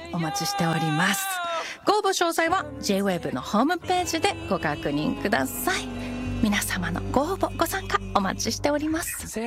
お待ちしております。ご応募詳細は J-WAVE のホームページでご確認ください。皆様のご応募ご参加お待ちしております。